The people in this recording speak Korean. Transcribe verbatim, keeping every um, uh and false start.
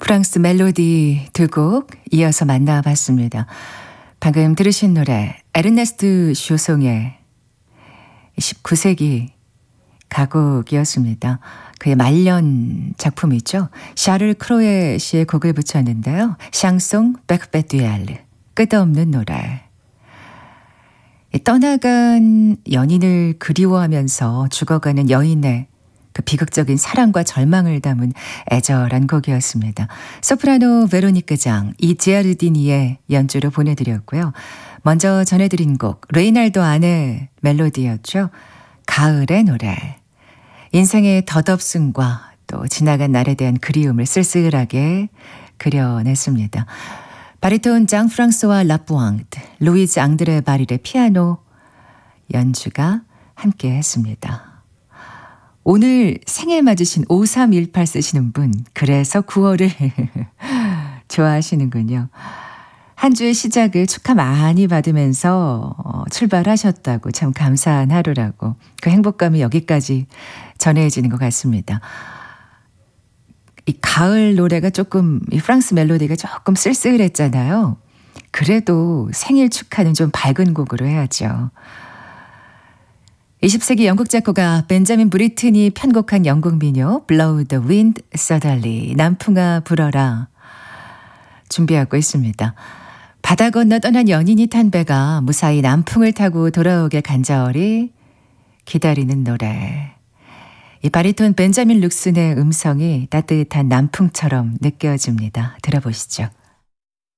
프랑스 멜로디 두 곡 이어서 만나봤습니다. 방금 들으신 노래 에르네스트 쇼송의 십구 세기 가곡이었습니다. 그의 말년 작품이죠. 샤를 크로에 씨의 곡을 붙였는데요. 샹송 백베듀알르, 끝없는 노래. 떠나간 연인을 그리워하면서 죽어가는 여인의 그 비극적인 사랑과 절망을 담은 애절한 곡이었습니다. 소프라노 베로니카 장 이지아르디니의 연주로 보내드렸고요. 먼저 전해드린 곡 레이날도 안의 멜로디였죠. 가을의 노래. 인생의 덧없음과 또 지나간 날에 대한 그리움을 쓸쓸하게 그려냈습니다. 바리톤 장 프랑스와 라뿌앙드, 루이즈 앙드레 바릴의 피아노 연주가 함께 했습니다. 오늘 생일 맞으신 오삼일팔 쓰시는 분, 그래서 구월을 좋아하시는군요. 한 주의 시작을 축하 많이 받으면서 출발하셨다고, 참 감사한 하루라고, 그 행복감이 여기까지 전해지는 것 같습니다. 이 가을 노래가 조금, 이 프랑스 멜로디가 조금 쓸쓸했잖아요. 그래도 생일 축하는 좀 밝은 곡으로 해야죠. 이십 세기 영국 작곡가 벤자민 브리튼이 편곡한 영국 민요 Blow the Wind Suddenly, 남풍아 불어라 준비하고 있습니다. 바다 건너 떠난 연인이 탄 배가 무사히 남풍을 타고 돌아오길 간절히 기다리는 노래. 이 바리톤 벤자민 룩슨의 음성이 따뜻한 남풍처럼 느껴집니다. 들어보시죠.